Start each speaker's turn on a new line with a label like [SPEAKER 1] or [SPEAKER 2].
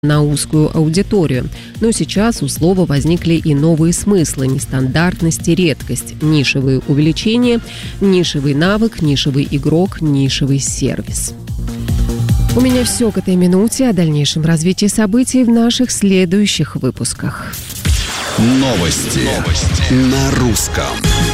[SPEAKER 1] на узкую аудиторию. Но сейчас у слова возникли и новые смыслы: нестандартность и редкость, нишевые увлечения, нишевый навык, нишевый игрок, нишевый сервис. У меня все к этой минуте. О дальнейшем развитии событий в наших следующих выпусках.
[SPEAKER 2] Новости на русском.